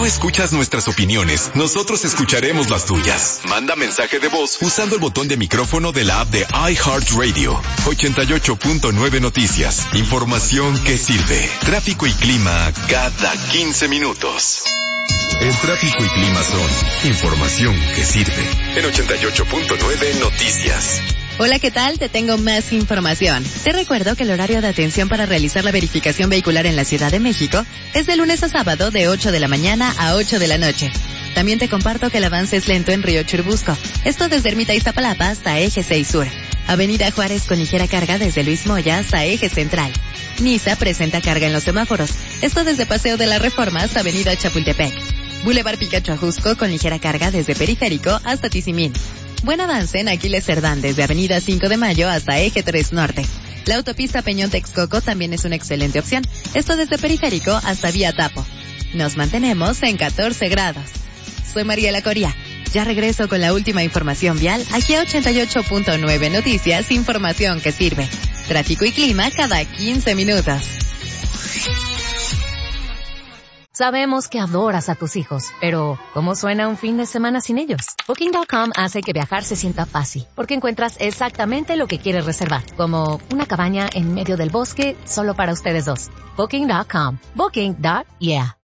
tú escuchas nuestras opiniones, nosotros escucharemos las tuyas. Manda mensaje de voz usando el botón de micrófono de la app de iHeartRadio. 88.9 Noticias. Información que sirve. Tráfico y clima cada 15 minutos. El tráfico y clima son información que sirve. En 88.9 Noticias. Hola, ¿qué tal? Te tengo más información. Te recuerdo que el horario de atención para realizar la verificación vehicular en la Ciudad de México es de lunes a sábado de 8 de la mañana a 8 de la noche. También te comparto que el avance es lento en Río Churubusco. Esto desde Ermita Iztapalapa hasta Eje 6 Sur. Avenida Juárez con ligera carga desde Luis Moya hasta Eje Central. Niza presenta carga en los semáforos. Esto desde Paseo de la Reforma hasta Avenida Chapultepec. Boulevard Picacho Ajusco con ligera carga desde Periférico hasta Tizimín. Buen avance en Aquiles Cerdán desde Avenida 5 de Mayo hasta Eje 3 Norte. La autopista Peñón Texcoco también es una excelente opción. Esto desde Periférico hasta Vía Tapo. Nos mantenemos en 14 grados. Soy Mariela Coria. Ya regreso con la última información vial aquí a 88.9 Noticias, información que sirve. Tráfico y clima cada 15 minutos. Sabemos que adoras a tus hijos, pero ¿cómo suena un fin de semana sin ellos? Booking.com hace que viajar se sienta fácil, porque encuentras exactamente lo que quieres reservar, como una cabaña en medio del bosque solo para ustedes dos. Booking.com. Booking.yeah.